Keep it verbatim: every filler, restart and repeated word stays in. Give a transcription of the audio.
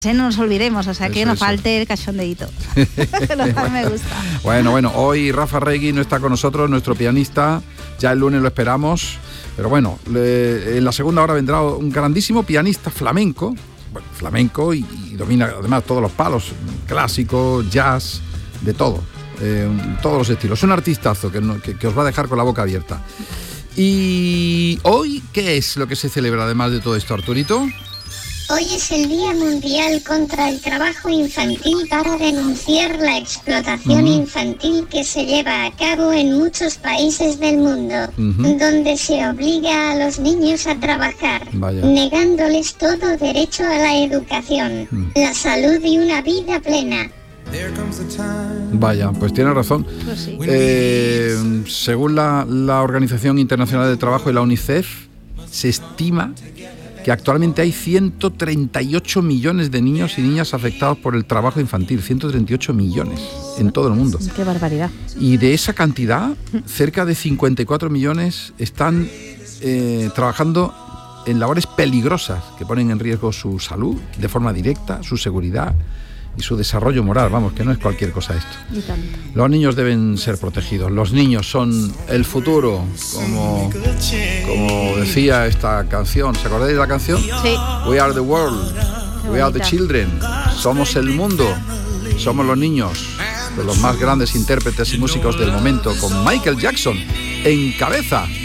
no nos olvidemos, o sea, Eso, que no eso. falte el cachondeíto. Lo cual me gusta. Bueno, bueno, hoy Rafa Regui no está con nosotros, nuestro pianista, ya el lunes lo esperamos, pero bueno, le, en la segunda hora vendrá un grandísimo pianista flamenco, bueno, flamenco y, y domina además todos los palos, clásico, jazz, de todo, eh, todos los estilos. Un artistazo que, no, que, que os va a dejar con la boca abierta. Y hoy, ¿qué es lo que se celebra además de todo esto, Arturito? Hoy es el Día Mundial contra el Trabajo Infantil para denunciar la explotación Uh-huh. infantil que se lleva a cabo en muchos países del mundo, Uh-huh. donde se obliga a los niños a trabajar, Vaya. negándoles todo derecho a la educación, Uh-huh. la salud y una vida plena. Vaya, pues tiene razón. Pues sí. Eh, según la, la Organización Internacional del Trabajo y la UNICEF, se estima que actualmente hay ciento treinta y ocho millones de niños y niñas afectados por el trabajo infantil, ciento treinta y ocho millones en todo el mundo. Qué barbaridad. Y de esa cantidad, cerca de cincuenta y cuatro millones están eh, trabajando en labores peligrosas que ponen en riesgo su salud de forma directa, su seguridad y su desarrollo moral. Vamos, que no es cualquier cosa esto. Y tanto. Los niños deben ser protegidos. Los niños son el futuro, como, como decía esta canción. ¿Se acordáis de la canción? Sí. We are the world, we are the bonita. children. Somos el mundo, somos los niños. De los más grandes intérpretes y músicos del momento, con Michael Jackson en cabeza.